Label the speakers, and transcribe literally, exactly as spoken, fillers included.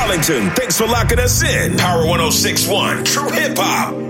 Speaker 1: Arlington, thanks for locking us in. Power one oh six point one, True Hip Hop.